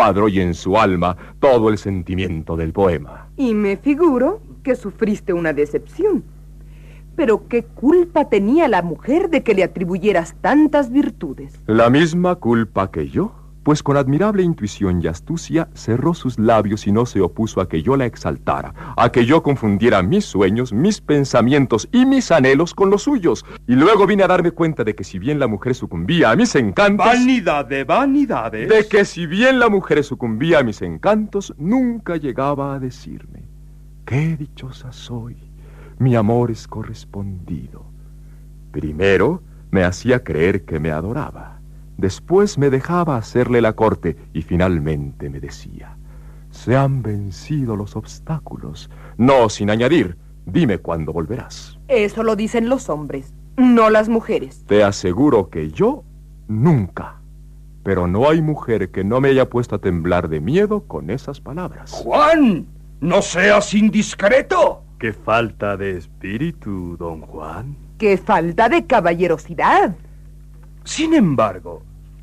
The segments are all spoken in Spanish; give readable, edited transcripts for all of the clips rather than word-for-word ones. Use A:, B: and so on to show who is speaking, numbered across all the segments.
A: cuadro y en su alma todo el sentimiento del poema.
B: Y me figuro que sufriste una decepción. Pero ¿qué culpa tenía la mujer de que le atribuyeras tantas virtudes?
A: La misma culpa que yo, pues con admirable intuición y astucia cerró sus labios y no se opuso a que yo la exaltara, a que yo confundiera mis sueños, mis pensamientos y mis anhelos con los suyos. Y luego vine a darme cuenta de que si bien la mujer sucumbía a mis encantos...
C: ¡Vanidad de vanidades!
A: De que si bien la mujer sucumbía a mis encantos, nunca llegaba a decirme: ¡qué dichosa soy! Mi amor es correspondido. Primero me hacía creer que me adoraba. Después me dejaba hacerle la corte y finalmente me decía: se han vencido los obstáculos. No sin añadir: dime cuándo volverás.
B: Eso lo dicen los hombres, no las mujeres.
A: Te aseguro que yo nunca. Pero no hay mujer que no me haya puesto a temblar de miedo con esas palabras.
C: ¡Juan! ¡No seas indiscreto!
D: ¡Qué falta de espíritu, don Juan!
B: ¡Qué falta de caballerosidad!
C: Sin embargo,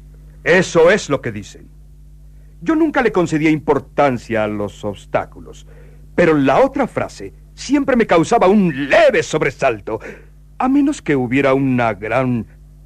C: eso es lo que dicen. Yo nunca le concedía importancia a los obstáculos, pero la otra frase siempre me causaba un leve sobresalto, a menos que hubiera una gran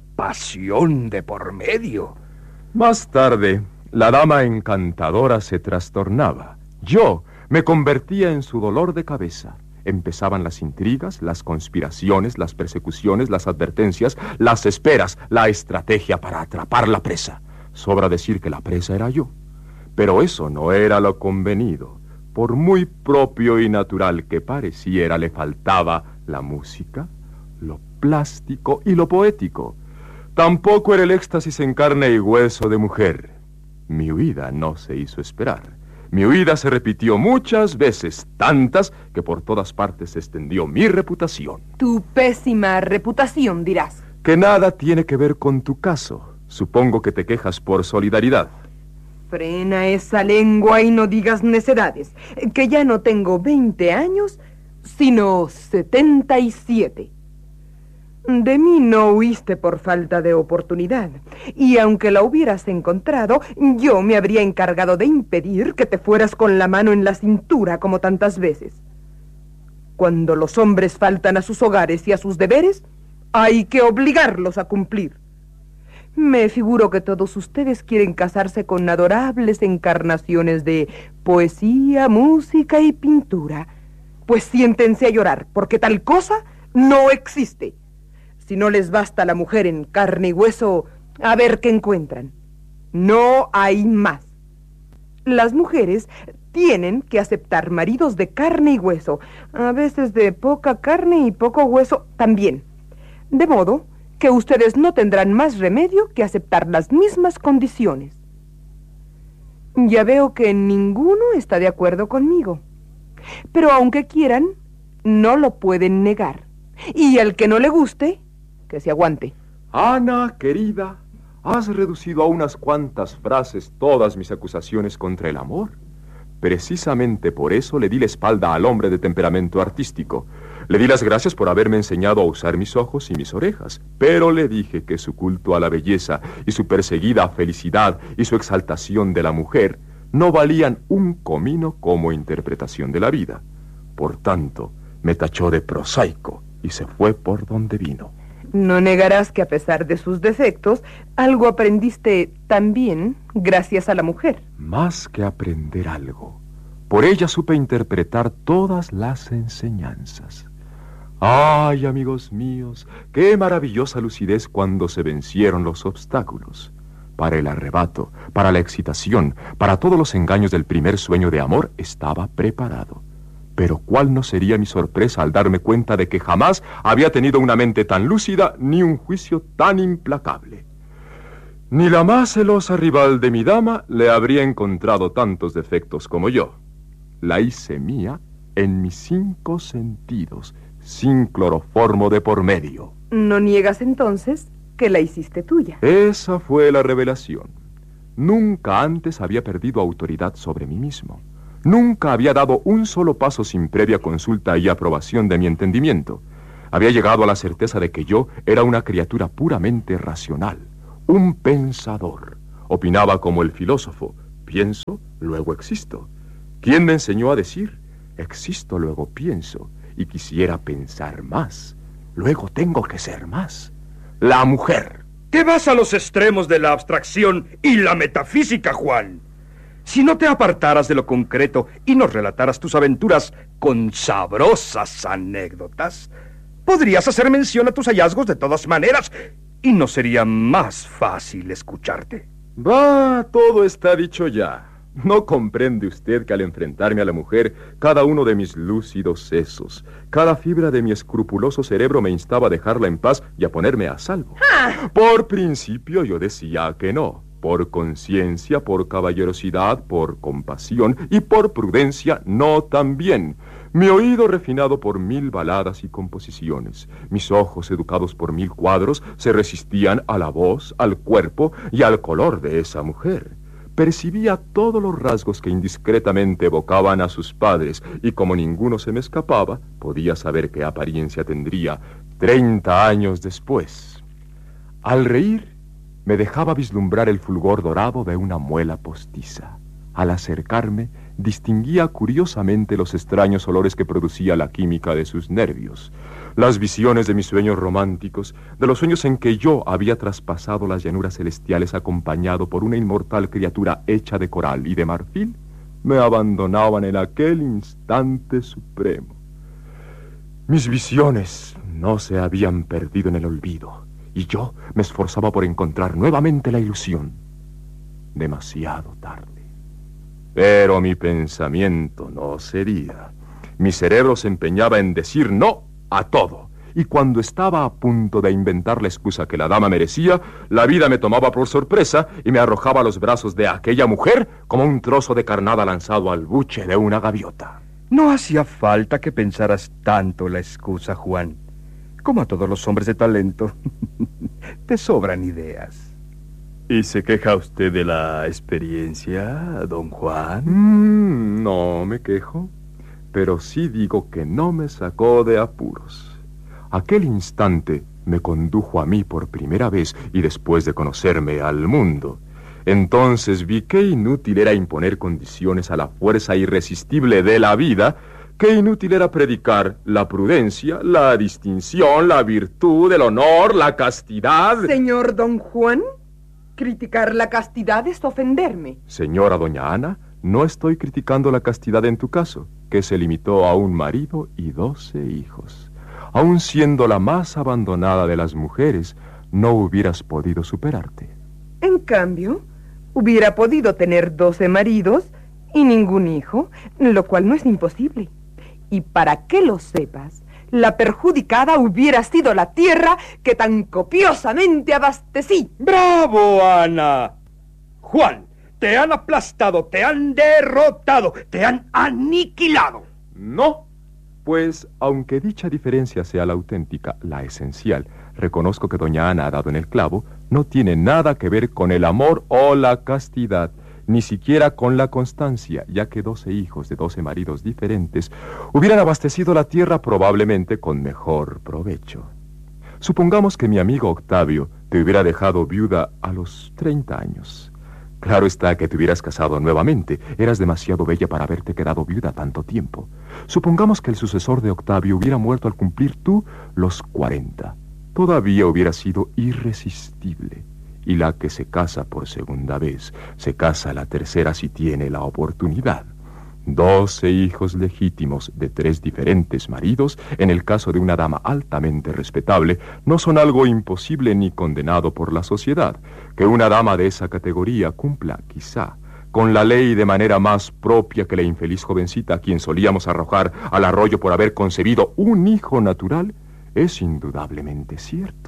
C: pasión de por medio.
A: Más tarde, la dama encantadora se trastornaba. Yo me convertía en su dolor de cabeza. Empezaban las intrigas, las conspiraciones, las persecuciones, las advertencias, las esperas, la estrategia para atrapar la presa. Sobra decir que la presa era yo. Pero eso no era lo convenido. Por muy propio y natural que pareciera, le faltaba la música, lo plástico y lo poético. Tampoco era el éxtasis en carne y hueso de mujer. Mi huida no se hizo esperar. Mi huida se repitió muchas veces, tantas que por todas partes se extendió mi reputación.
B: Tu pésima reputación, dirás.
A: Que nada tiene que ver con tu caso. Supongo que te quejas por solidaridad.
B: Frena esa lengua y no digas necedades, que ya no tengo 20 años, sino 77. De mí no huiste por falta de oportunidad, y aunque la hubieras encontrado, yo me habría encargado de impedir que te fueras con la mano en la cintura como tantas veces. Cuando los hombres faltan a sus hogares y a sus deberes, hay que obligarlos a cumplir. Me figuro que todos ustedes quieren casarse con adorables encarnaciones de poesía, música y pintura. Pues siéntense a llorar, porque tal cosa no existe. Si no les basta la mujer en carne y hueso, a ver qué encuentran. No hay más. Las mujeres tienen que aceptar maridos de carne y hueso, a veces de poca carne y poco hueso también. De modo que ustedes no tendrán más remedio que aceptar las mismas condiciones. Ya veo que ninguno está de acuerdo conmigo. Pero aunque quieran, no lo pueden negar. Y al que no le guste, que se aguante.
A: Ana, querida, has reducido a unas cuantas frases todas mis acusaciones contra el amor. Precisamente por eso le di la espalda al hombre de temperamento artístico. Le di las gracias por haberme enseñado a usar mis ojos y mis orejas, pero le dije que su culto a la belleza y su perseguida felicidad y su exaltación de la mujer no valían un comino como interpretación de la vida. Por tanto, me tachó de prosaico y se fue por donde vino.
B: No negarás que a pesar de sus defectos, algo aprendiste también gracias a la mujer.
A: Más que aprender algo, por ella supe interpretar todas las enseñanzas. ¡Ay, amigos míos! ¡Qué maravillosa lucidez cuando se vencieron los obstáculos! Para el arrebato, para la excitación, para todos los engaños del primer sueño de amor, estaba preparado. Pero cuál no sería mi sorpresa al darme cuenta de que jamás había tenido una mente tan lúcida ni un juicio tan implacable. Ni la más celosa rival de mi dama le habría encontrado tantos defectos como yo. La hice mía en mis 5 sentidos, sin cloroformo de por medio.
B: ¿No niegas entonces que la hiciste tuya?
A: Esa fue la revelación. Nunca antes había perdido autoridad sobre mí mismo. Nunca había dado un solo paso sin previa consulta y aprobación de mi entendimiento. Había llegado a la certeza de que yo era una criatura puramente racional, un pensador. Opinaba como el filósofo, Pienso, luego existo. ¿Quién me enseñó a decir? Existo, luego pienso. Y quisiera pensar más. Luego tengo que ser más. La mujer.
C: Te vas a los extremos de la abstracción y la metafísica, Juan. Si no te apartaras de lo concreto y nos relataras tus aventuras con sabrosas anécdotas, podrías hacer mención a tus hallazgos de todas maneras y no sería más fácil escucharte.
A: Va, todo está dicho ya. ¿No comprende usted que al enfrentarme a la mujer, cada uno de mis lúcidos sesos, cada fibra de mi escrupuloso cerebro me instaba a dejarla en paz y a ponerme a salvo? Por principio yo decía que no. Por conciencia, por caballerosidad, por compasión y por prudencia, no también. Mi oído refinado por 1000 baladas y composiciones, mis ojos educados por 1000 cuadros, se resistían a la voz, al cuerpo y al color de esa mujer. Percibía todos los rasgos que indiscretamente evocaban a sus padres, y como ninguno se me escapaba, podía saber qué apariencia tendría 30 años después. Al reír, me dejaba vislumbrar el fulgor dorado de una muela postiza. Al acercarme, distinguía curiosamente los extraños olores que producía la química de sus nervios. Las visiones de mis sueños románticos, de los sueños en que yo había traspasado las llanuras celestiales acompañado por una inmortal criatura hecha de coral y de marfil, me abandonaban en aquel instante supremo. Mis visiones no se habían perdido en el olvido, y yo me esforzaba por encontrar nuevamente la ilusión. Demasiado tarde. Pero mi pensamiento no cedía. Mi cerebro se empeñaba en decir no a todo. Y cuando estaba a punto de inventar la excusa que la dama merecía, la vida me tomaba por sorpresa y me arrojaba a los brazos de aquella mujer como un trozo de carnada lanzado al buche de una gaviota.
C: No hacía falta que pensaras tanto la excusa, Juan. Como a todos los hombres de talento, te sobran ideas.
D: ¿Y se queja usted de la experiencia, don Juan?
A: No me quejo, pero sí digo que no me sacó de apuros. Aquel instante me condujo a mí por primera vez y después de conocerme al mundo. Entonces vi qué inútil era imponer condiciones a la fuerza irresistible de la vida, qué inútil era predicar la prudencia, la distinción, la virtud, el honor, la castidad.
B: Señor don Juan, criticar la castidad es ofenderme.
A: Señora doña Ana, no estoy criticando la castidad en tu caso, que se limitó a un marido y 12 hijos. Aun siendo la más abandonada de las mujeres, no hubieras podido superarte.
B: En cambio, hubiera podido tener 12 maridos y ningún hijo, lo cual no es imposible. Y para que lo sepas, la perjudicada hubiera sido la tierra que tan copiosamente abastecí.
C: ¡Bravo, Ana! Juan, te han aplastado, te han derrotado, te han aniquilado.
A: No, pues aunque dicha diferencia sea la auténtica, la esencial, reconozco que doña Ana ha dado en el clavo, no tiene nada que ver con el amor o la castidad, ni siquiera con la constancia, ya que 12 hijos de 12 maridos diferentes hubieran abastecido la tierra probablemente con mejor provecho. Supongamos que mi amigo Octavio te hubiera dejado viuda a los 30 años. Claro está que te hubieras casado nuevamente, eras demasiado bella para haberte quedado viuda tanto tiempo. Supongamos que el sucesor de Octavio hubiera muerto al cumplir tú los 40. Todavía hubiera sido irresistible. Y la que se casa por segunda vez, se casa a la tercera si tiene la oportunidad. 12 hijos legítimos de 3 diferentes maridos, en el caso de una dama altamente respetable, no son algo imposible ni condenado por la sociedad. Que una dama de esa categoría cumpla, quizá, con la ley de manera más propia que la infeliz jovencita a quien solíamos arrojar al arroyo por haber concebido un hijo natural, es indudablemente cierto.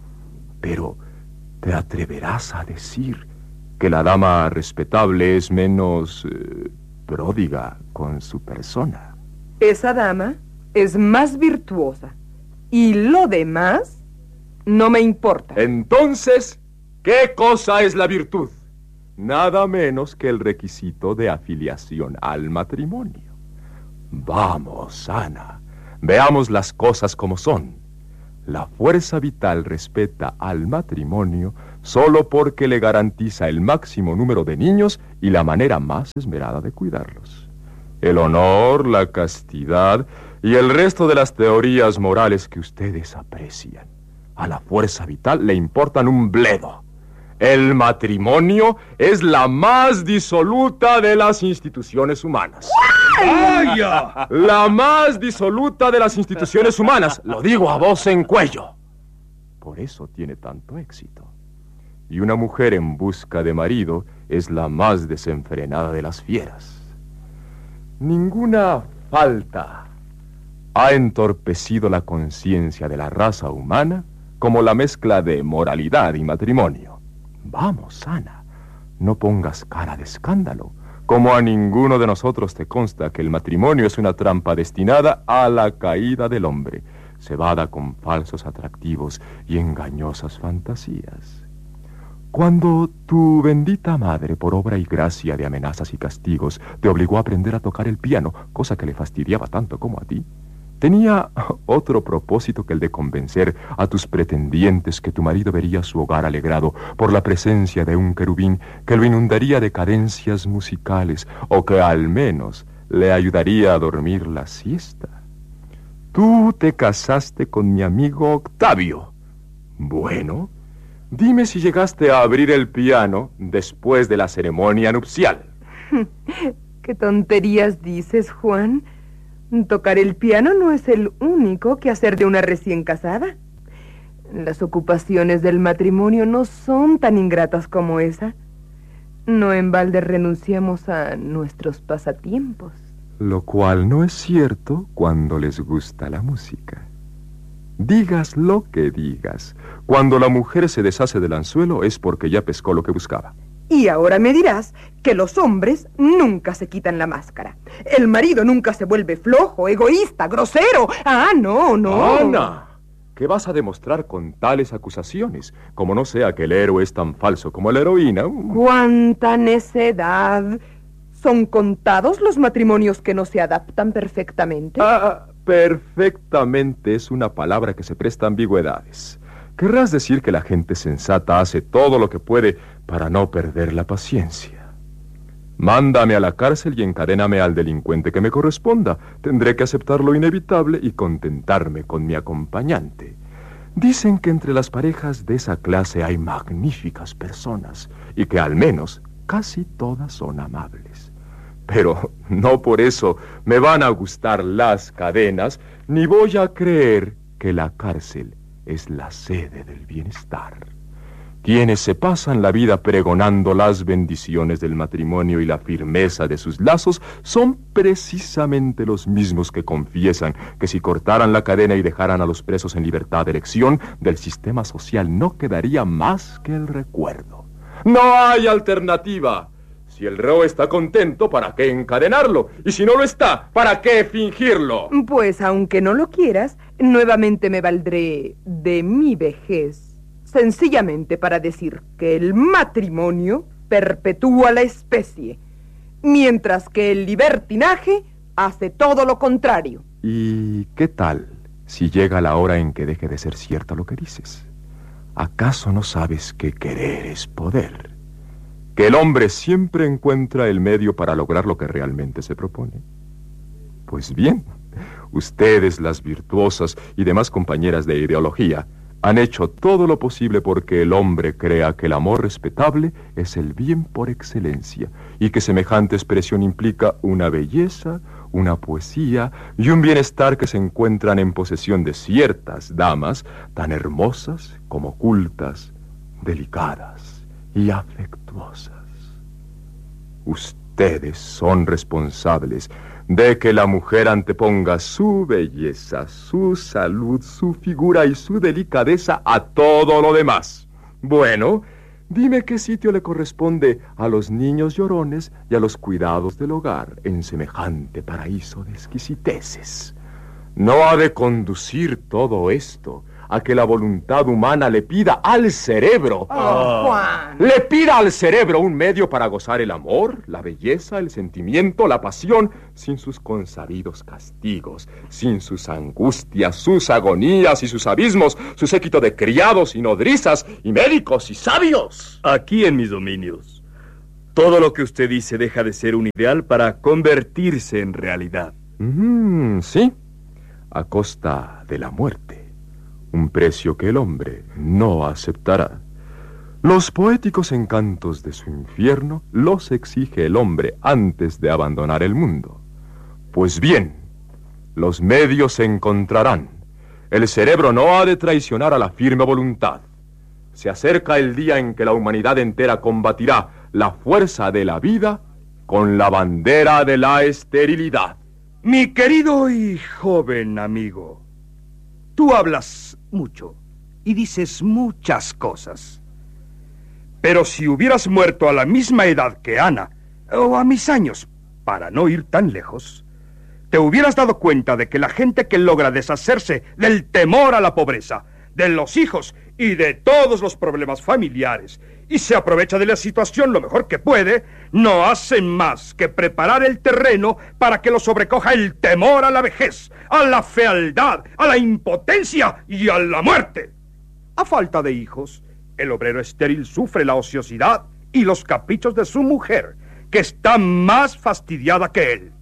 A: Pero ¿te atreverás a decir que la dama respetable es menos pródiga con su persona?
B: Esa dama es más virtuosa. Y lo demás no me importa.
A: Entonces, ¿qué cosa es la virtud? Nada menos que el requisito de afiliación al matrimonio. Vamos, Ana, veamos las cosas como son. La fuerza vital respeta al matrimonio solo porque le garantiza el máximo número de niños y la manera más esmerada de cuidarlos. El honor, la castidad y el resto de las teorías morales que ustedes aprecian. A la fuerza vital le importan un bledo. El matrimonio es la más disoluta de las instituciones humanas.
C: ¡Vaya!
A: La más disoluta de las instituciones humanas. Lo digo a voz en cuello. Por eso tiene tanto éxito. Y una mujer en busca de marido es la más desenfrenada de las fieras. Ninguna falta ha entorpecido la conciencia de la raza humana como la mezcla de moralidad y matrimonio. Vamos, Ana, no pongas cara de escándalo. Como a ninguno de nosotros te consta que el matrimonio es una trampa destinada a la caída del hombre, cebada con falsos atractivos y engañosas fantasías. Cuando tu bendita madre, por obra y gracia de amenazas y castigos, te obligó a aprender a tocar el piano, cosa que le fastidiaba tanto como a ti, tenía otro propósito que el de convencer a tus pretendientes que tu marido vería su hogar alegrado por la presencia de un querubín que lo inundaría de cadencias musicales o que al menos le ayudaría a dormir la siesta. Tú te casaste con mi amigo Octavio. Bueno, dime si llegaste a abrir el piano después de la ceremonia nupcial.
B: ¿Qué tonterías dices, Juan? Tocar el piano no es el único quehacer de una recién casada. Las ocupaciones del matrimonio no son tan ingratas como esa. No en balde renunciamos a nuestros pasatiempos.
A: Lo cual no es cierto cuando les gusta la música. Digas lo que digas, cuando la mujer se deshace del anzuelo es porque ya pescó lo que buscaba.
B: Y ahora me dirás que los hombres nunca se quitan la máscara. El marido nunca se vuelve flojo, egoísta, grosero. Ah, no, no.
A: ¡Ana! ¿Qué vas a demostrar con tales acusaciones? Como no sea que el héroe es tan falso como la heroína.
B: ¡Cuánta necedad! ¿Son contados los matrimonios que no se adaptan perfectamente?
A: Perfectamente es una palabra que se presta a ambigüedades. Querrás decir que la gente sensata hace todo lo que puede para no perder la paciencia. Mándame a la cárcel y encadéname al delincuente que me corresponda. Tendré que aceptar lo inevitable y contentarme con mi acompañante. Dicen que entre las parejas de esa clase hay magníficas personas y que al menos casi todas son amables. Pero no por eso me van a gustar las cadenas, ni voy a creer que la cárcel es la sede del bienestar. Quienes se pasan la vida pregonando las bendiciones del matrimonio y la firmeza de sus lazos son precisamente los mismos que confiesan que si cortaran la cadena y dejaran a los presos en libertad de elección, del sistema social no quedaría más que el recuerdo. ¡No hay alternativa! Si el reo está contento, ¿para qué encadenarlo? Y si no lo está, ¿para qué fingirlo?
B: Pues aunque no lo quieras, nuevamente me valdré de mi vejez, sencillamente para decir que el matrimonio perpetúa la especie, mientras que el libertinaje hace todo lo contrario.
A: ¿Y qué tal si llega la hora en que deje de ser cierto lo que dices? ¿Acaso no sabes que querer es poder? Que el hombre siempre encuentra el medio para lograr lo que realmente se propone. Pues bien, ustedes, las virtuosas y demás compañeras de ideología, han hecho todo lo posible porque el hombre crea que el amor respetable es el bien por excelencia y que semejante expresión implica una belleza, una poesía y un bienestar que se encuentran en posesión de ciertas damas tan hermosas como cultas, delicadas y afectuosas. Ustedes son responsables de que la mujer anteponga su belleza, su salud, su figura y su delicadeza a todo lo demás. Bueno, dime qué sitio le corresponde a los niños llorones y a los cuidados del hogar en semejante paraíso de exquisiteces. No ha de conducir todo esto a que la voluntad humana le pida al cerebro.
B: Juan.
A: Le pida al cerebro un medio para gozar el amor, la belleza, el sentimiento, la pasión, sin sus consabidos castigos, sin sus angustias, sus agonías y sus abismos, su séquito de criados y nodrizas y médicos y sabios.
D: Aquí en mis dominios, todo lo que usted dice deja de ser un ideal para convertirse en realidad.
A: Sí, a costa de la muerte, un precio que el hombre no aceptará. Los poéticos encantos de su infierno los exige el hombre antes de abandonar el mundo. Pues bien, los medios se encontrarán. El cerebro no ha de traicionar a la firme voluntad. Se acerca el día en que la humanidad entera combatirá la fuerza de la vida con la bandera de la esterilidad.
C: Mi querido y joven amigo, tú hablas mucho y dices muchas cosas. Pero si hubieras muerto a la misma edad que Ana, o a mis años, para no ir tan lejos, te hubieras dado cuenta de que la gente que logra deshacerse del temor a la pobreza, de los hijos y de todos los problemas familiares, y se aprovecha de la situación lo mejor que puede, no hacen más que preparar el terreno para que lo sobrecoja el temor a la vejez, a la fealdad, a la impotencia y a la muerte. A falta de hijos, el obrero estéril sufre la ociosidad y los caprichos de su mujer, que está más fastidiada que él.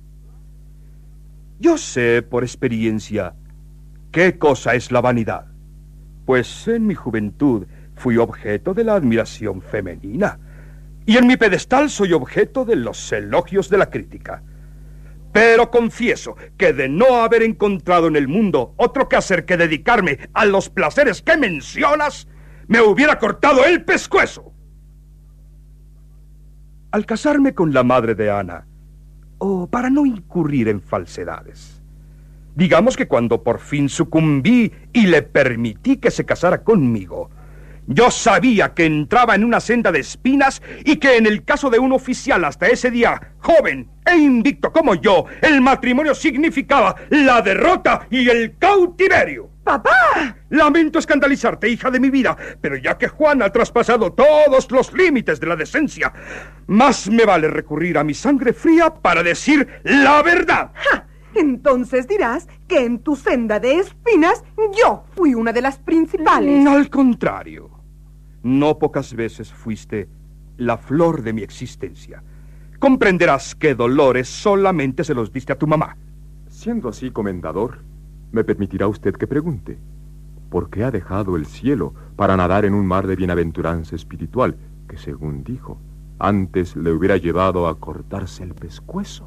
C: Yo sé por experiencia qué cosa es la vanidad, pues en mi juventud fui objeto de la admiración femenina, y en mi pedestal soy objeto de los elogios de la crítica. Pero confieso que de no haber encontrado en el mundo otro quehacer que dedicarme a los placeres que mencionas, me hubiera cortado el pescuezo. Al casarme con la madre de Ana, o para no incurrir en falsedades, digamos que cuando por fin sucumbí y le permití que se casara conmigo, yo sabía que entraba en una senda de espinas y que en el caso de un oficial hasta ese día, joven e invicto como yo, el matrimonio significaba la derrota y el cautiverio.
B: ¡Papá!
C: Lamento escandalizarte, hija de mi vida, pero ya que Juan ha traspasado todos los límites de la decencia, más me vale recurrir a mi sangre fría para decir la verdad.
B: ¡Ja! Entonces dirás que en tu senda de espinas yo fui una de las principales.
C: Al contrario, no pocas veces fuiste la flor de mi existencia. Comprenderás que dolores solamente se los diste a tu mamá.
A: Siendo así, comendador, me permitirá usted que pregunte, ¿por qué ha dejado el cielo para nadar en un mar de bienaventuranza espiritual que, según dijo, antes le hubiera llevado a cortarse el pescuezo?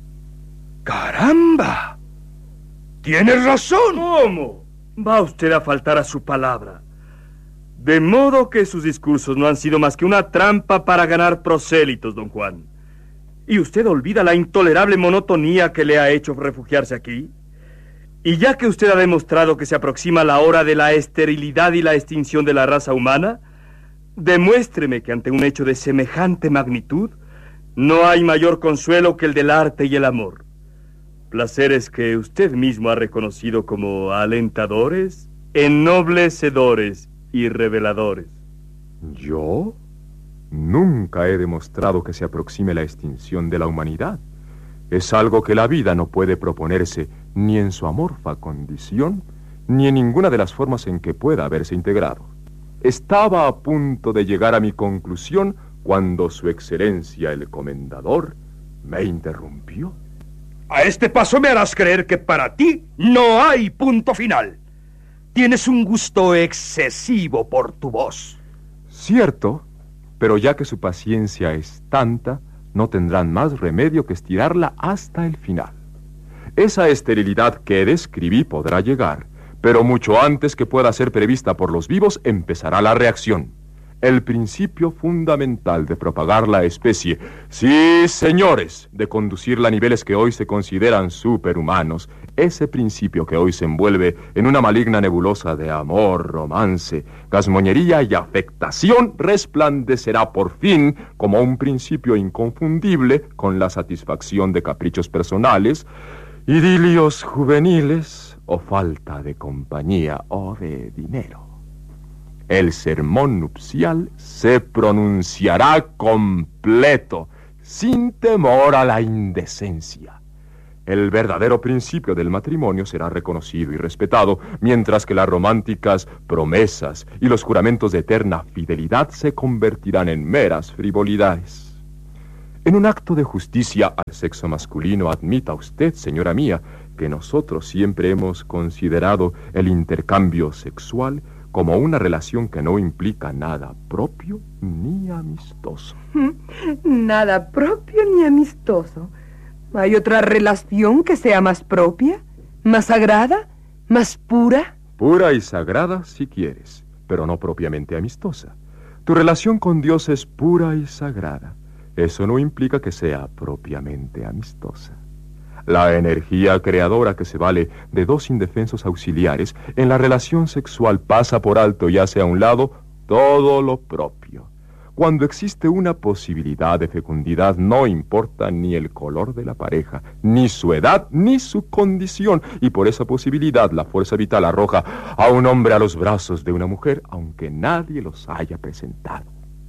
C: ¡Caramba! ¡Tienes razón!
D: ¿Cómo? Va usted a faltar a su palabra. De modo que sus discursos no han sido más que una trampa para ganar prosélitos, don Juan. ¿Y usted olvida la intolerable monotonía que le ha hecho refugiarse aquí? Y ya que usted ha demostrado que se aproxima la hora de la esterilidad y la extinción de la raza humana, demuéstreme que ante un hecho de semejante magnitud no hay mayor consuelo que el del arte y el amor. Placeres que usted mismo ha reconocido como alentadores, ennoblecedores y reveladores.
A: ¿Yo? Nunca he demostrado que se aproxime la extinción de la humanidad. Es algo que la vida no puede proponerse ni en su amorfa condición, ni en ninguna de las formas en que pueda haberse integrado. Estaba a punto de llegar a mi conclusión cuando su excelencia el comendador me interrumpió.
C: A este paso me harás creer que para ti no hay punto final. Tienes un gusto excesivo por tu voz.
A: Cierto, pero ya que su paciencia es tanta, no tendrán más remedio que estirarla hasta el final. Esa esterilidad que describí podrá llegar, pero mucho antes que pueda ser prevista por los vivos empezará la reacción. El principio fundamental de propagar la especie, sí, señores, de conducirla a niveles que hoy se consideran superhumanos, ese principio que hoy se envuelve en una maligna nebulosa de amor, romance, gazmoñería y afectación, resplandecerá por fin como un principio inconfundible con la satisfacción de caprichos personales idilios juveniles o falta de compañía o de dinero. El sermón nupcial se pronunciará completo, sin temor a la indecencia. El verdadero principio del matrimonio será reconocido y respetado, mientras que las románticas promesas y los juramentos de eterna fidelidad se convertirán en meras frivolidades. En un acto de justicia al sexo masculino, admita usted, señora mía, que nosotros siempre hemos considerado el intercambio sexual como una relación que no implica nada propio ni amistoso.
B: Nada propio ni amistoso. ¿Hay otra relación que sea más propia, más sagrada, más pura?
A: Pura y sagrada si quieres, pero no propiamente amistosa. Tu relación con Dios es pura y sagrada. Eso no implica que sea propiamente amistosa. La energía creadora que se vale de dos indefensos auxiliares en la relación sexual pasa por alto y hace a un lado todo lo propio. Cuando existe una posibilidad de fecundidad, no importa ni el color de la pareja, ni su edad, ni su condición, y por esa posibilidad la fuerza vital arroja a un hombre a los brazos de una mujer, aunque nadie los haya presentado.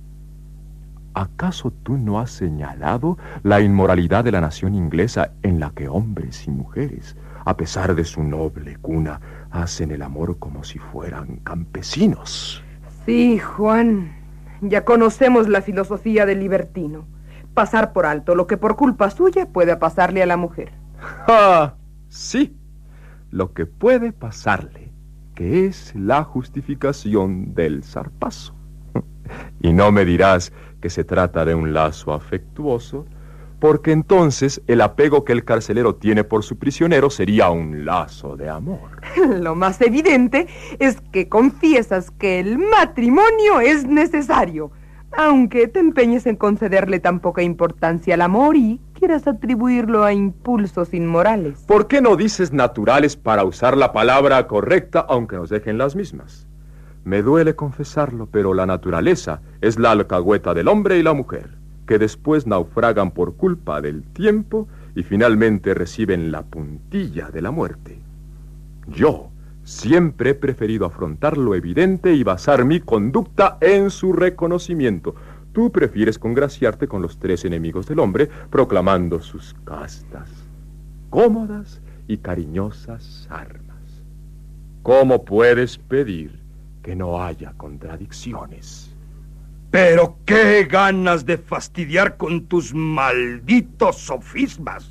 A: ¿Acaso tú no has señalado la inmoralidad de la nación inglesa en la que hombres y mujeres, a pesar de su noble cuna, hacen el amor como si fueran campesinos?
B: Sí, Juan, ya conocemos la filosofía del libertino. Pasar por alto lo que por culpa suya pueda pasarle a la mujer.
A: ¡Ah! Sí, lo que puede pasarle, que es la justificación del zarpazo. Y no me dirás que se trata de un lazo afectuoso, porque entonces el apego que el carcelero tiene por su prisionero sería un lazo de amor.
B: Lo más evidente es que confiesas que el matrimonio es necesario, aunque te empeñes en concederle tan poca importancia al amor y quieras atribuirlo a impulsos inmorales.
A: ¿Por qué no dices naturales para usar la palabra correcta, aunque nos dejen las mismas? Me duele confesarlo, pero la naturaleza es la alcahueta del hombre y la mujer, que después naufragan por culpa del tiempo y finalmente reciben la puntilla de la muerte. Yo siempre he preferido afrontar lo evidente y basar mi conducta en su reconocimiento. Tú prefieres congraciarte con los tres enemigos del hombre, proclamando sus castas, cómodas y cariñosas armas. ¿Cómo puedes pedir que no haya contradicciones?
C: Pero qué ganas de fastidiar con tus malditos sofismas.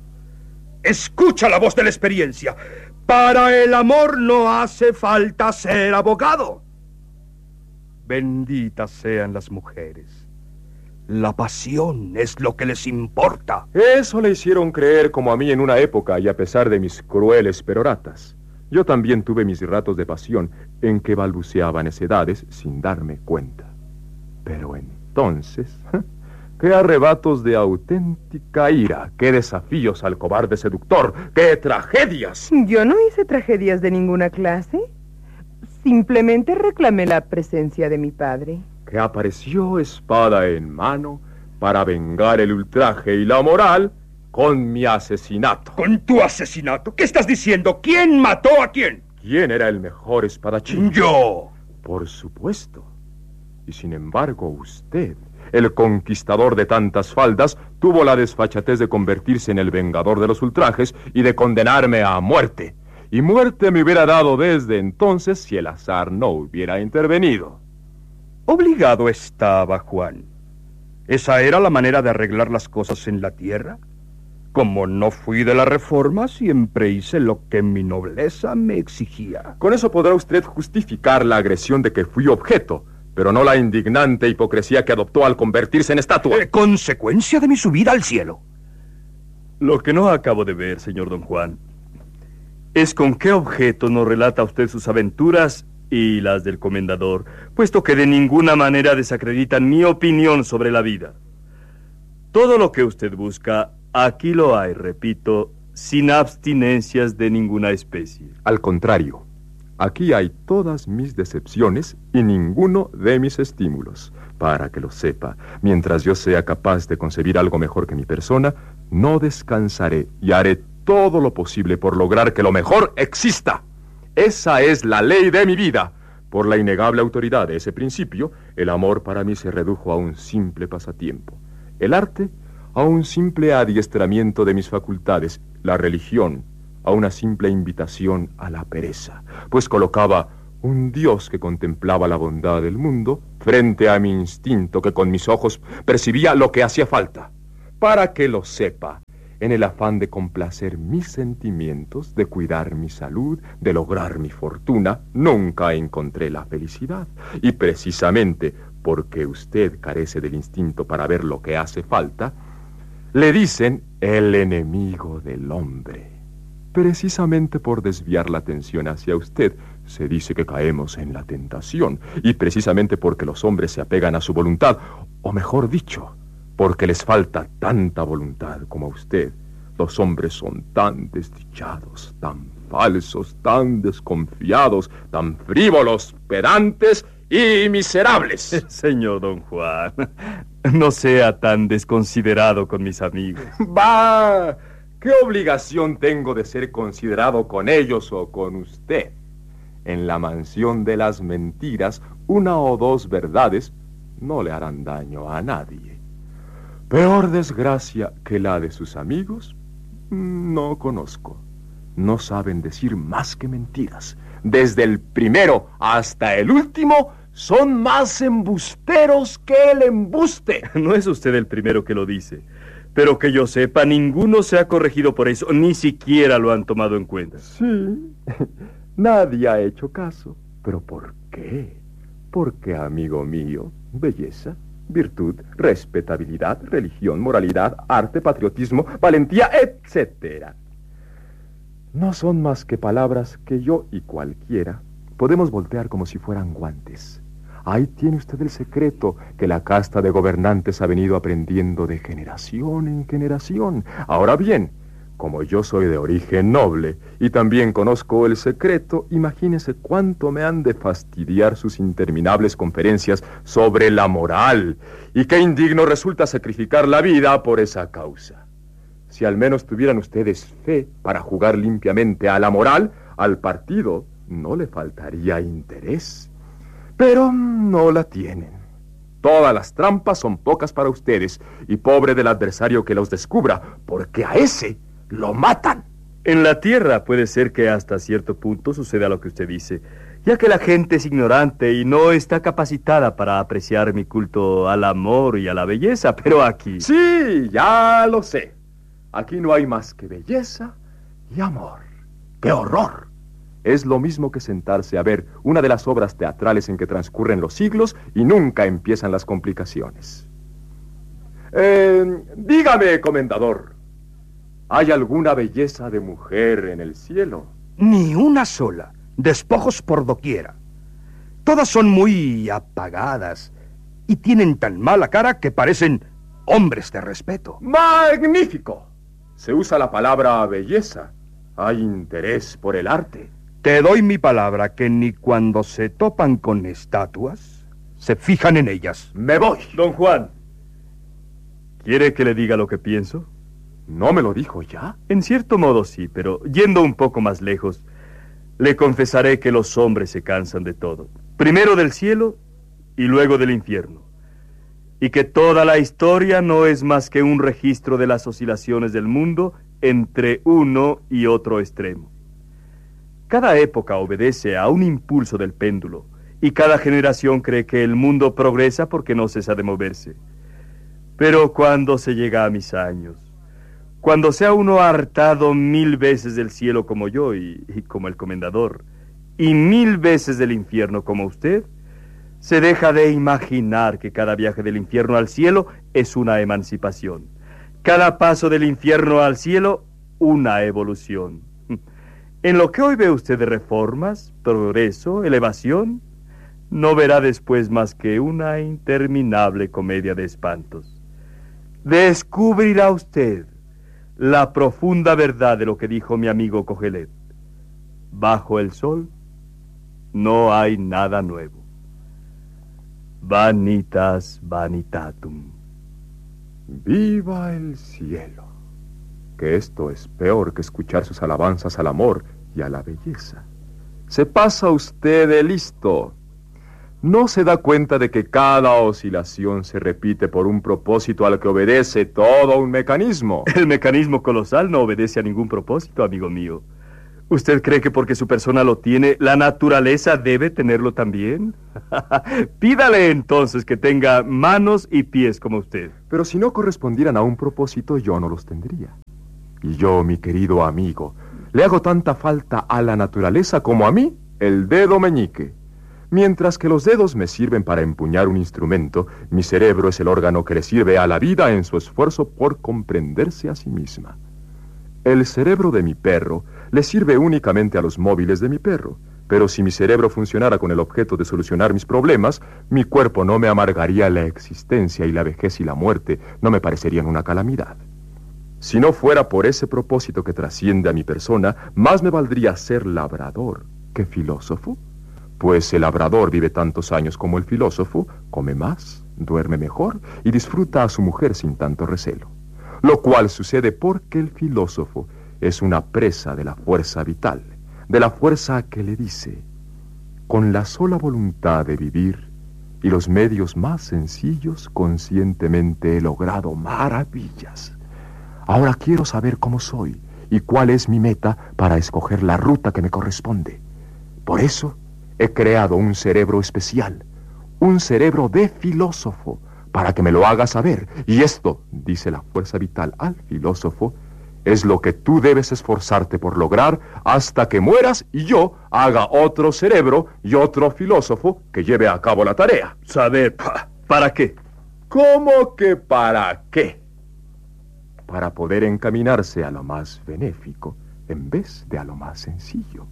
C: Escucha la voz de la experiencia. Para el amor no hace falta ser abogado. Benditas sean las mujeres. La pasión es lo que les importa.
A: Eso le hicieron creer como a mí en una época, y a pesar de mis crueles peroratas. Yo también tuve mis ratos de pasión en que balbuceaba necedades sin darme cuenta. Pero entonces, qué arrebatos de auténtica ira, qué desafíos al cobarde seductor, qué tragedias.
B: Yo no hice tragedias de ninguna clase. Simplemente reclamé la presencia de mi padre,
A: Que apareció espada en mano para vengar el ultraje y la moral con mi asesinato.
C: ¿Con tu asesinato? ¿Qué estás diciendo? ¿Quién mató a quién?
A: ¿Quién era el mejor espadachín?
C: Yo.
A: Por supuesto. Y sin embargo, usted, el conquistador de tantas faldas, tuvo la desfachatez de convertirse en el vengador de los ultrajes y de condenarme a muerte. Y muerte me hubiera dado desde entonces si el azar no hubiera intervenido.
C: Obligado estaba, Juan. ¿Esa era la manera de arreglar las cosas en la tierra? Como no fui de la Reforma, siempre hice lo que mi nobleza me exigía.
A: Con eso podrá usted justificar la agresión de que fui objeto, pero no la indignante hipocresía que adoptó al convertirse en estatua.
C: Consecuencia de mi subida al cielo.
D: Lo que no acabo de ver, señor don Juan, es con qué objeto nos relata usted sus aventuras y las del comendador, puesto que de ninguna manera desacreditan mi opinión sobre la vida. Todo lo que usted busca, aquí lo hay, repito, sin abstinencias de ninguna especie.
A: Al contrario, aquí hay todas mis decepciones y ninguno de mis estímulos. Para que lo sepa, mientras yo sea capaz de concebir algo mejor que mi persona, no descansaré y haré todo lo posible por lograr que lo mejor exista. Esa es la ley de mi vida. Por la innegable autoridad de ese principio, el amor para mí se redujo a un simple pasatiempo. El arte, a un simple adiestramiento de mis facultades. La religión, a una simple invitación a la pereza, pues colocaba un Dios que contemplaba la bondad del mundo frente a mi instinto que con mis ojos percibía lo que hacía falta. Para que lo sepa, en el afán de complacer mis sentimientos, de cuidar mi salud, de lograr mi fortuna, nunca encontré la felicidad. Y precisamente porque usted carece del instinto para ver lo que hace falta, le dicen el enemigo del hombre. Precisamente por desviar la atención hacia usted, se dice que caemos en la tentación. Y precisamente porque los hombres se apegan a su voluntad, o mejor dicho, porque les falta tanta voluntad como a usted, los hombres son tan desdichados, tan falsos, tan desconfiados, tan frívolos, pedantes y miserables.
D: Señor Don Juan, no sea tan desconsiderado con mis amigos.
A: ¡Bah! ¿Qué obligación tengo de ser considerado con ellos o con usted? En la mansión de las mentiras, una o dos verdades no le harán daño a nadie. Peor desgracia que la de sus amigos, no conozco. No saben decir más que mentiras. Desde el primero hasta el último, son más embusteros que el embuste.
D: No es usted el primero que lo dice. Pero que yo sepa, ninguno se ha corregido por eso, ni siquiera lo han tomado en cuenta.
A: Sí, nadie ha hecho caso. ¿Pero por qué? Porque, amigo mío, belleza, virtud, respetabilidad, religión, moralidad, arte, patriotismo, valentía, etcétera, no son más que palabras que yo y cualquiera podemos voltear como si fueran guantes. Ahí tiene usted el secreto que la casta de gobernantes ha venido aprendiendo de generación en generación. Ahora bien, como yo soy de origen noble y también conozco el secreto, imagínese cuánto me han de fastidiar sus interminables conferencias sobre la moral y qué indigno resulta sacrificar la vida por esa causa. Si al menos tuvieran ustedes fe para jugar limpiamente a la moral, al partido no le faltaría interés. Pero no la tienen. Todas las trampas son pocas para ustedes, y pobre del adversario que los descubra, porque a ese lo matan.
D: En la tierra puede ser que hasta cierto punto suceda lo que usted dice, ya que la gente es ignorante y no está capacitada para apreciar mi culto al amor y a la belleza, pero aquí...
A: Sí, ya lo sé. Aquí no hay más que belleza y amor. ¡Qué horror! Es lo mismo que sentarse a ver una de las obras teatrales en que transcurren los siglos y nunca empiezan las complicaciones. Dígame, comendador, ¿hay alguna belleza de mujer en el cielo?
C: Ni una sola. Despojos por doquiera. Todas son muy apagadas y tienen tan mala cara que parecen hombres de respeto.
A: ¡Magnífico! Se usa la palabra belleza. Hay interés por el arte.
C: Te doy mi palabra que ni cuando se topan con estatuas se fijan en ellas.
A: ¡Me voy!
D: Don Juan, ¿quiere que le diga lo que pienso?
A: ¿No me lo dijo ya?
D: En cierto modo sí, pero yendo un poco más lejos, le confesaré que los hombres se cansan de todo. Primero del cielo y luego del infierno. Y que toda la historia no es más que un registro de las oscilaciones del mundo entre uno y otro extremo. Cada época obedece a un impulso del péndulo, y cada generación cree que el mundo progresa porque no cesa de moverse. Pero cuando se llega a mis años, cuando sea uno hartado 1000 veces del cielo como yo y como el comendador, y 1000 veces del infierno como usted, se deja de imaginar que cada viaje del infierno al cielo es una emancipación. Cada paso del infierno al cielo, una evolución. En lo que hoy ve usted de reformas, progreso, elevación, no verá después más que una interminable comedia de espantos. Descubrirá usted la profunda verdad de lo que dijo mi amigo Cogelet. Bajo el sol no hay nada nuevo. Vanitas vanitatum.
A: ¡Viva el cielo! que esto es peor que escuchar sus alabanzas al amor y a la belleza. Se pasa usted de listo. ¿No se da cuenta de que cada oscilación se repite por un propósito al que obedece todo un mecanismo?
D: El mecanismo colosal no obedece a ningún propósito, amigo mío. ¿Usted cree que porque su persona lo tiene, la naturaleza debe tenerlo también? Pídale entonces que tenga manos y pies como usted.
A: Pero si no correspondieran a un propósito, yo no los tendría. Y yo, mi querido amigo, le hago tanta falta a la naturaleza como a mí el dedo meñique. Mientras que los dedos me sirven para empuñar un instrumento, mi cerebro es el órgano que le sirve a la vida en su esfuerzo por comprenderse a sí misma. El cerebro de mi perro le sirve únicamente a los móviles de mi perro, pero si mi cerebro funcionara con el objeto de solucionar mis problemas, mi cuerpo no me amargaría la existencia y la vejez y la muerte no me parecerían una calamidad. Si no fuera por ese propósito que trasciende a mi persona, más me valdría ser labrador que filósofo. Pues el labrador vive tantos años como el filósofo, come más, duerme mejor y disfruta a su mujer sin tanto recelo. Lo cual sucede porque el filósofo es una presa de la fuerza vital, de la fuerza que le dice: con la sola voluntad de vivir y los medios más sencillos, conscientemente he logrado maravillas. Ahora quiero saber cómo soy y cuál es mi meta para escoger la ruta que me corresponde. Por eso he creado un cerebro especial, un cerebro de filósofo, para que me lo haga saber. Y esto, dice la fuerza vital al filósofo, es lo que tú debes esforzarte por lograr hasta que mueras y yo haga otro cerebro y otro filósofo que lleve a cabo la tarea.
D: Saber, ¿para qué?
A: ¿Cómo que para qué? Para poder encaminarse a lo más benéfico en vez de a lo más sencillo.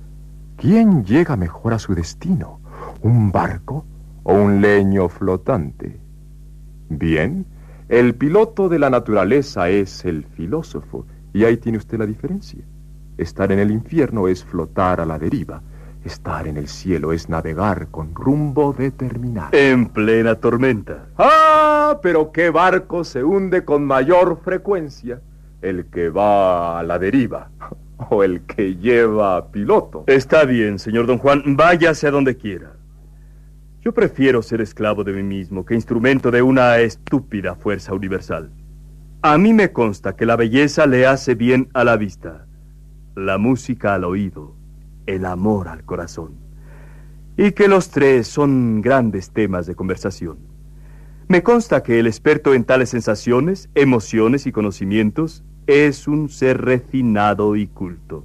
A: ¿Quién llega mejor a su destino? ¿Un barco o un leño flotante? Bien, el piloto de la naturaleza es el filósofo, y ahí tiene usted la diferencia. Estar en el infierno es flotar a la deriva. Estar en el cielo es navegar con rumbo determinado.
D: En plena tormenta.
A: ¡Ah! Pero ¿qué barco se hunde con mayor frecuencia? ¿El que va a la deriva o el que lleva piloto?
D: Está bien, señor Don Juan, váyase a donde quiera. Yo prefiero ser esclavo de mí mismo que instrumento de una estúpida fuerza universal. A mí me consta que la belleza le hace bien a la vista, la música al oído, el amor al corazón, y que los tres son grandes temas de conversación. Me consta que el experto en tales sensaciones, emociones y conocimientos es un ser refinado y culto.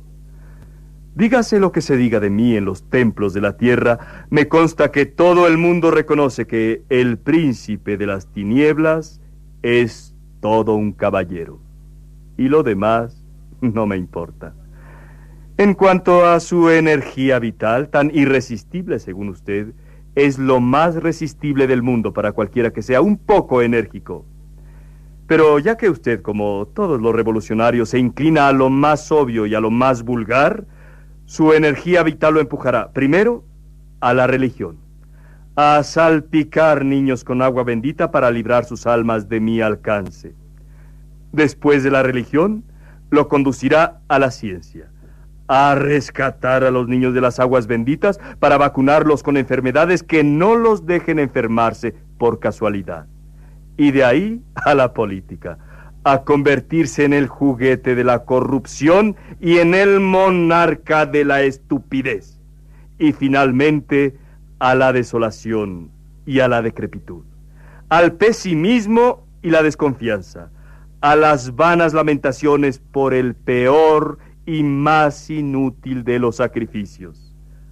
D: Dígase lo que se diga de mí en los templos de la tierra, me consta que todo el mundo reconoce que el príncipe de las tinieblas es todo un caballero. Y lo demás no me importa. En cuanto a su energía vital, tan irresistible según usted, es lo más resistible del mundo para cualquiera que sea un poco enérgico. Pero ya que usted, como todos los revolucionarios, se inclina a lo más obvio y a lo más vulgar, su energía vital lo empujará, primero, a la religión, a salpicar niños con agua bendita para librar sus almas de mi alcance. Después de la religión, lo conducirá a la ciencia, a rescatar a los niños de las aguas benditas para vacunarlos con enfermedades que no los dejen enfermarse por casualidad. Y de ahí a la política, a convertirse en el juguete de la corrupción y en el monarca de la estupidez. Y finalmente a la desolación y a la decrepitud, al pesimismo y la desconfianza, a las vanas lamentaciones por el peor y más inútil de los sacrificios,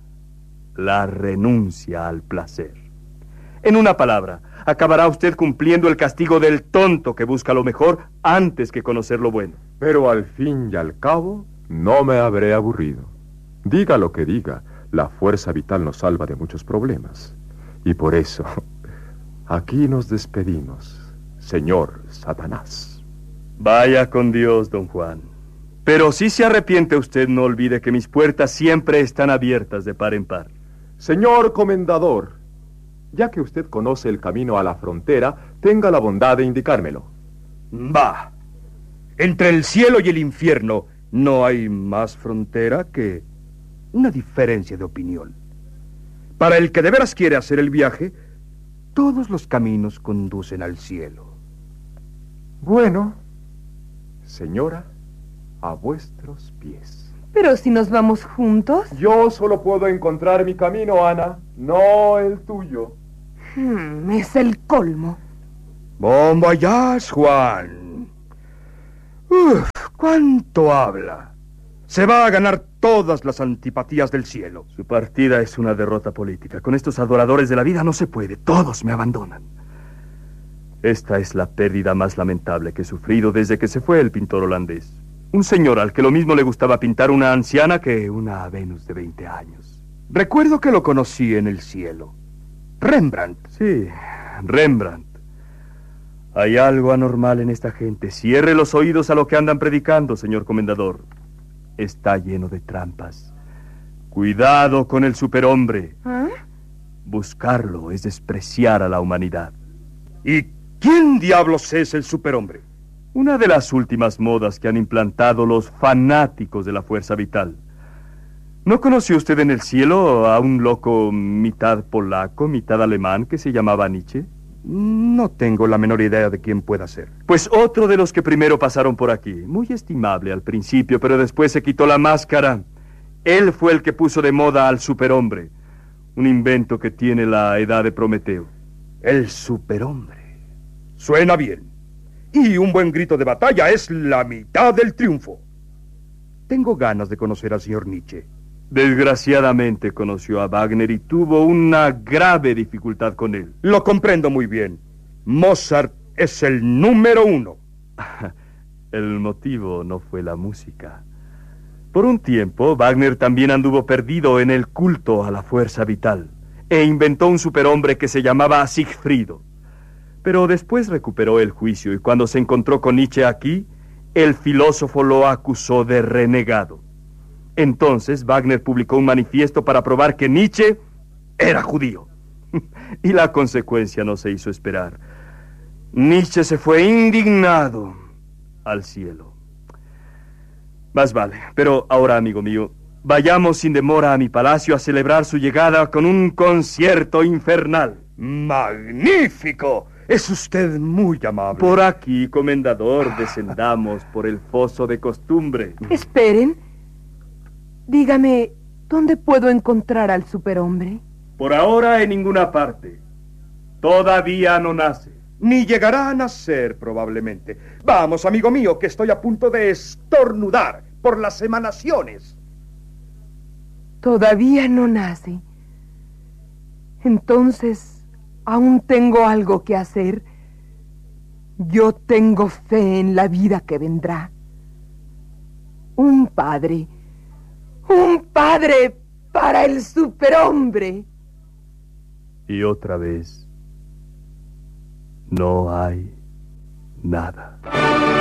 D: la renuncia al placer. En una palabra, acabará usted cumpliendo el castigo del tonto que busca lo mejor antes que conocer lo bueno.
A: Pero al fin y al cabo, no me habré aburrido. Diga lo que diga, la fuerza vital nos salva de muchos problemas. Y por eso, aquí nos despedimos, señor Satanás.
D: Vaya con Dios, don Juan. Pero si se arrepiente usted, no olvide que mis puertas siempre están abiertas de par en par.
A: Señor comendador, ya que usted conoce el camino a la frontera, tenga la bondad de indicármelo.
D: Bah,
C: Entre el cielo y el infierno no hay más frontera que una diferencia de opinión. Para el que de veras quiere hacer el viaje, todos los caminos conducen al cielo.
A: Bueno, señora, a vuestros pies.
B: Pero si nos vamos juntos.
A: Yo solo puedo encontrar mi camino, Ana, no el tuyo.
B: Es el colmo.
C: Bon voyage, Juan. Uf, ¿cuánto habla? Se va a ganar todas las antipatías del cielo.
D: Su partida es una derrota política. Con estos adoradores de la vida no se puede. Todos me abandonan. Esta es la pérdida más lamentable que he sufrido desde que se fue el pintor holandés. Un señor al que lo mismo le gustaba pintar una anciana que una Venus de 20 años.
C: Recuerdo que lo conocí en el cielo. Rembrandt.
D: Sí, Rembrandt. Hay algo anormal en esta gente. Cierre los oídos a lo que andan predicando, señor comendador. Está lleno de trampas. Cuidado con el superhombre.
B: ¿Ah?
D: Buscarlo es despreciar a la humanidad.
C: ¿Y quién diablos es el superhombre?
D: Una de las últimas modas que han implantado los fanáticos de la fuerza vital. ¿No conoció usted en el cielo a un loco mitad polaco, mitad alemán que se llamaba Nietzsche?
C: No tengo la menor idea de quién pueda ser.
D: Pues otro de los que primero pasaron por aquí. Muy estimable al principio, pero después se quitó la máscara. Él fue el que puso de moda al superhombre. Un invento que tiene la edad de Prometeo.
C: El superhombre. Suena bien. Y un buen grito de batalla es la mitad del triunfo. Tengo ganas de conocer al señor Nietzsche.
D: Desgraciadamente conoció a Wagner y tuvo una grave dificultad con él.
C: Lo comprendo muy bien. Mozart es el número 1.
D: El motivo no fue la música. Por un tiempo, Wagner también anduvo perdido en el culto a la fuerza vital e inventó un superhombre que se llamaba Sigfrido. Pero después recuperó el juicio y cuando se encontró con Nietzsche aquí, el filósofo lo acusó de renegado. Entonces Wagner publicó un manifiesto para probar que Nietzsche era judío. Y la consecuencia no se hizo esperar. Nietzsche se fue indignado al cielo. Más vale, pero ahora, amigo mío, vayamos sin demora a mi palacio a celebrar su llegada con un concierto infernal.
C: ¡Magnífico! Es usted muy amable.
D: Por aquí, comendador, descendamos por el foso de costumbre.
B: Esperen. Dígame, ¿dónde puedo encontrar al superhombre?
D: Por ahora en ninguna parte. Todavía no nace.
C: Ni llegará a nacer, probablemente. Vamos, amigo mío, que estoy a punto de estornudar por las emanaciones.
B: Todavía no nace. Entonces, aún tengo algo que hacer. Yo tengo fe en la vida que vendrá. Un padre para el superhombre.
D: Y otra vez, no hay nada.